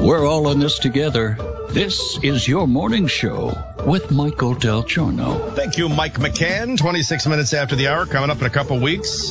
We're all in this together. This is your morning show with Michael Del Giorno. Thank you, Mike McCann. 26 minutes after the hour, coming up in a couple weeks.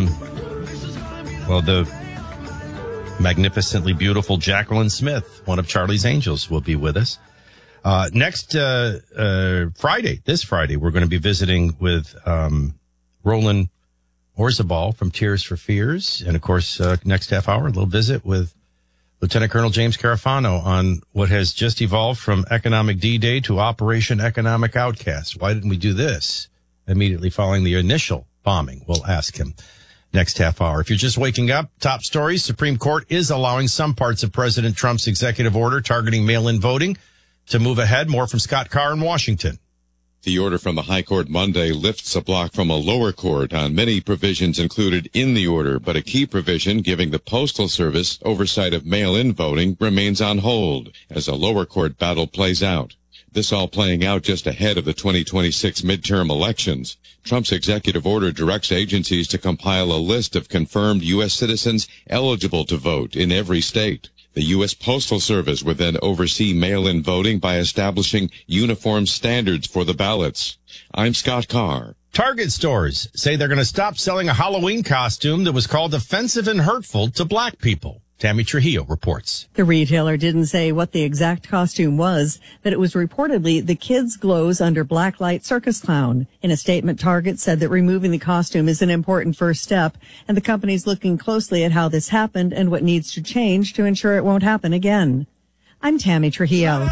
The magnificently beautiful Jacqueline Smith, one of Charlie's Angels, will be with us. Next Friday, this Friday, we're going to be visiting with Roland Orzabal from Tears for Fears. And, of course, next half hour, a little visit with Lieutenant Colonel James Carafano on what has just evolved from Economic D-Day to Operation Economic Outcast. Why didn't we do this immediately following the initial bombing? We'll ask him next half hour. If you're just waking up, top stories. Supreme Court is allowing some parts of President Trump's executive order targeting mail-in voting to move ahead. More from Scott Carr in Washington. The order from the High Court Monday lifts a block from a lower court on many provisions included in the order, but a key provision giving the Postal Service oversight of mail-in voting remains on hold as a lower court battle plays out. This all playing out just ahead of the 2026 midterm elections. Trump's executive order directs agencies to compile a list of confirmed U.S. citizens eligible to vote in every state. The U.S. Postal Service would then oversee mail-in voting by establishing uniform standards for the ballots. I'm Scott Carr. Target stores say they're going to stop selling a Halloween costume that was called offensive and hurtful to black people. Tammy Trujillo reports. The retailer didn't say what the exact costume was, but it was reportedly the Kids Glows Under Blacklight Circus Clown. In a statement, Target said that removing the costume is an important first step, and the company's looking closely at how this happened and what needs to change to ensure it won't happen again. I'm Tammy Trujillo.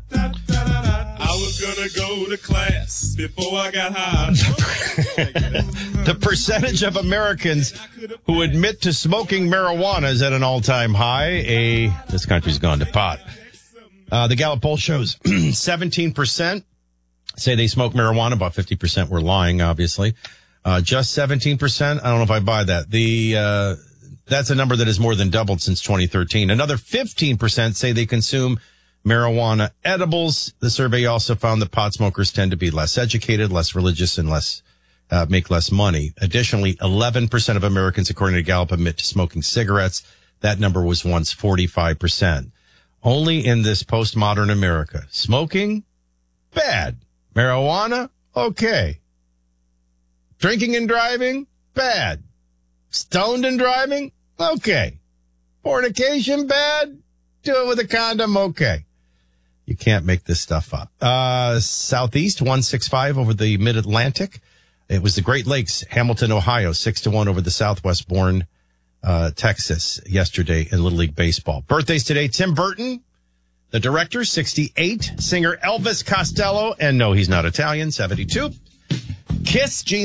I was gonna go to class before I got high. The percentage of Americans who admit to smoking marijuana is at an all-time high. This country's gone to pot. The Gallup poll shows 17% say they smoke marijuana. About 50% were lying, obviously. Just 17%. I don't know if I buy that. That's a number that has more than doubled since 2013. Another 15% say they consume marijuana edibles. The survey also found that pot smokers tend to be less educated, less religious, and make less money. Additionally, 11% of Americans, according to Gallup, admit to smoking cigarettes. That number was once 45%. Only in this postmodern America. Smoking? Bad. Marijuana? Okay. Drinking and driving? Bad. Stoned and driving? Okay. Fornication? Bad. Do it with a condom? Okay. You can't make this stuff up. Southeast 165 over the Mid-Atlantic. It was the Great Lakes, Hamilton, Ohio, 6-1 over the Southwest Bourne, Texas yesterday in Little League Baseball. Birthdays today, Tim Burton, the director, 68. Singer Elvis Costello, and no, he's not Italian, 72. Kiss, Gene